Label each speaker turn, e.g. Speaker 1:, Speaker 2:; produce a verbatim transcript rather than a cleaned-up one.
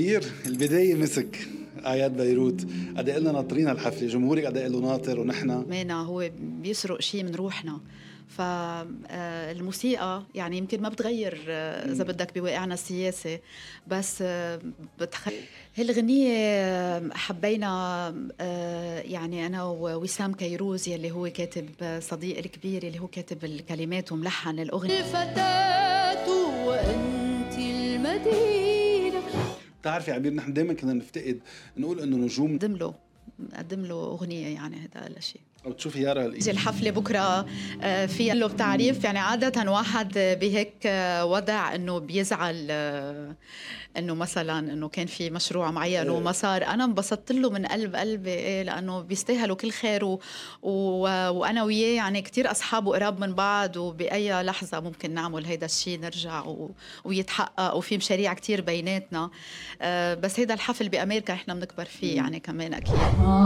Speaker 1: عبير، البداية مسك أعياد بيروت، قد إيه قلنا ناطرين هالحفلة، جمهورك قد إيه له ناطر ونحن
Speaker 2: مانا هو بيسرق شيء من روحنا. فالموسيقى يعني يمكن ما بتغير آه، إذا بدك بواقعنا السياسي، بس آه، بتخ... هالغنية حبينا آه، يعني أنا ووسام كيروز يلي هو كاتب آه، صديق الكبير اللي هو كاتب الكلمات وملحن الأغنية.
Speaker 3: الفتاة وأنت المدينة.
Speaker 1: بتعرفي عبير نحن دايما كنا نفتقد نقول إنه نجوم،
Speaker 2: قدم له قدم له أغنية يعني هذا الشيء.
Speaker 1: أو تشوفي يارا
Speaker 2: زي الحفلة بكرة آه، في له بتعريف، يعني عادة واحد بهيك آه، وضع إنه بيزعل آه، إنه مثلا إنه كان في مشروع معين وما صار. أنا انبسطت له من قلب قلبي إيه، لأنه بيستاهلوا كل خير و... و... وأنا وياه يعني كتير أصحاب وقراب من بعض، وبأي لحظة ممكن نعمل هيدا الشيء نرجع و... ويتحقق، وفي مشاريع كتير بيناتنا. آه، بس هيدا الحفل بأمريكا إحنا بنكبر فيه يعني كمان أكيد.